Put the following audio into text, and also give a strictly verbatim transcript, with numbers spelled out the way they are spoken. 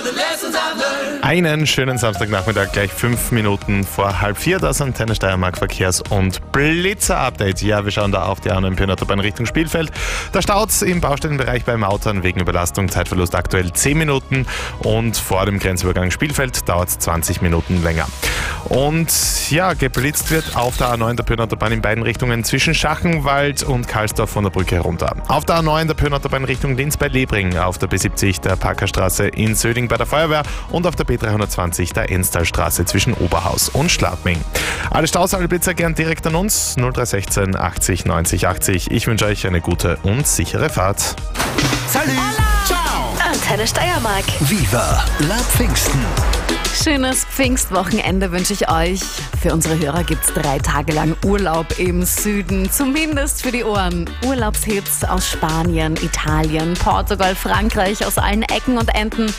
Einen schönen Samstagnachmittag, gleich fünf Minuten vor halb vier, das Antenne Steiermark Verkehrs- und Blitzer-Update. Ja, wir schauen da auf die A neun Pirnautobahn Richtung Spielfeld. Da staut's im Baustellenbereich bei Mautern wegen Überlastung, Zeitverlust aktuell zehn Minuten und vor dem Grenzübergang Spielfeld dauert es zwanzig Minuten länger. Und ja, geblitzt wird auf der A neun der Pirnautobahn in beiden Richtungen zwischen Schachenwald und Karlsdorf von der Brücke herunter. Auf der A neun der Pirnautobahn Richtung Linz bei Lebring, auf der B siebzig der Parkerstraße in Söding bei der Feuerwehr und auf der B dreihundertzwanzig der Enstalstraße zwischen Oberhaus und Schladming. Alle Staus, alle Blitzer gern direkt an uns null drei eins sechs achtzig neunzig achtzig. Ich wünsche euch eine gute und sichere Fahrt. Salut! Ciao! Antenne Steiermark. Viva la Pfingsten! Schönes Pfingstwochenende wünsche ich euch. Für unsere Hörer gibt es drei Tage lang Urlaub im Süden, zumindest für die Ohren. Urlaubshits aus Spanien, Italien, Portugal, Frankreich, aus allen Ecken und Enden.